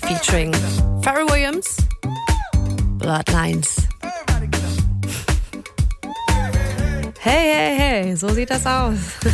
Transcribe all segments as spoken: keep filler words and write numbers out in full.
featuring Pharrell Williams, Bloodlines. Hey, hey, hey, so sieht das aus.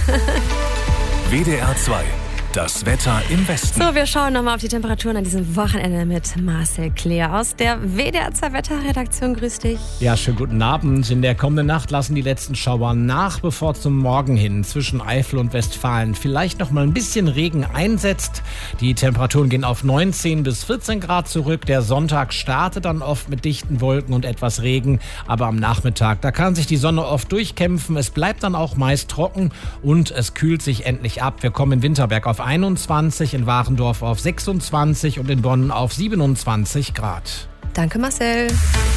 W D R zwei. Das Wetter im Westen. So, wir schauen nochmal auf die Temperaturen an diesem Wochenende mit Marcel Kleer aus der W D R zwei Wetterredaktion. Grüß dich. Ja, schönen guten Abend. In der kommenden Nacht lassen die letzten Schauer nach, bevor zum Morgen hin zwischen Eifel und Westfalen vielleicht noch mal ein bisschen Regen einsetzt. Die Temperaturen gehen auf neunzehn bis vierzehn Grad zurück. Der Sonntag startet dann oft mit dichten Wolken und etwas Regen. Aber am Nachmittag, da kann sich die Sonne oft durchkämpfen. Es bleibt dann auch meist trocken und es kühlt sich endlich ab. Wir kommen in Winterberg auf einundzwanzig, in Warendorf auf sechsundzwanzig und in Bonn auf siebenundzwanzig Grad. Danke, Marcel.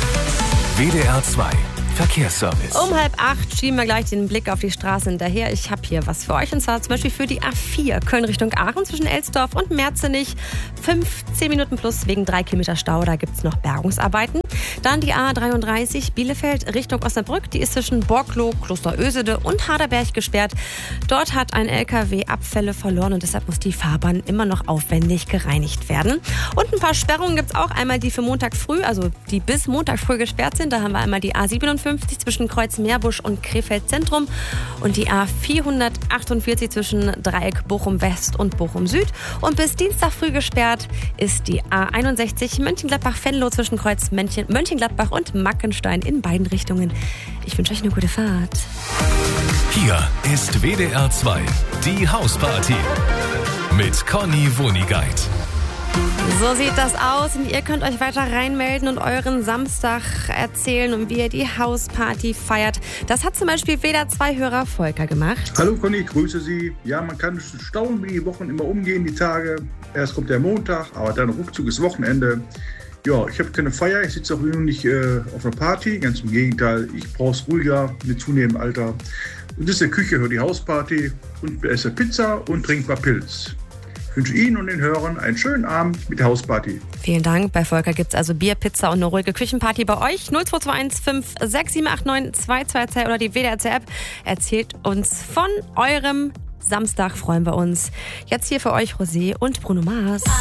W D R zwei Verkehrsservice. Um halb acht schieben wir gleich den Blick auf die Straße hinterher. Ich habe hier was für euch, und zwar zum Beispiel für die A vier Köln Richtung Aachen zwischen Elsdorf und Merzenich. fünfzehn Minuten plus wegen drei Kilometer Stau, da gibt es noch Bergungsarbeiten. Dann die A dreiunddreißig Bielefeld Richtung Osnabrück. Die ist zwischen Borkloh, Klosterösede und Harderberg gesperrt. Dort hat ein L K W Abfälle verloren und deshalb muss die Fahrbahn immer noch aufwendig gereinigt werden. Und ein paar Sperrungen gibt es auch. Einmal die für Montag früh, also die bis Montag früh gesperrt sind. Da haben wir einmal die A siebenundfünfzig zwischen Kreuz-Meerbusch und Krefeld Zentrum und die A vierhundertachtundvierzig zwischen Dreieck Bochum West und Bochum Süd. Und bis Dienstag früh gesperrt ist die A einundsechzig Mönchengladbach-Venlo zwischen Kreuz Mönchengladbach und Mackenstein in beiden Richtungen. Ich wünsche euch eine gute Fahrt. Hier ist W D R zwei, die Hausparty mit Conny Wonigkeit. So sieht das aus und ihr könnt euch weiter reinmelden und euren Samstag erzählen und wie ihr die Hausparty feiert. Das hat zum Beispiel W D R zwei Hörer Volker gemacht. Hallo Conny, ich grüße Sie. Ja, man kann staunen, wie die Wochen immer umgehen, die Tage. Erst kommt der Montag, aber dann ruckzuck ist Wochenende. Ja, ich habe keine Feier, ich sitze auch nun nicht äh, auf einer Party, ganz im Gegenteil. Ich brauche es ruhiger mit zunehmendem Alter. Und das ist in der Küche für die Hausparty und esse Pizza und trinke mal Pilz. Ich wünsche Ihnen und den Hörern einen schönen Abend mit der Hausparty. Vielen Dank. Bei Volker gibt es also Bier, Pizza und eine ruhige Küchenparty bei euch. null zwei zwei eins fünf sechs sieben acht neun zwei zwei zwei oder die W D R zwei App. Erzählt uns von eurem Samstag, freuen wir uns. Jetzt hier für euch Rosé und Bruno Mars.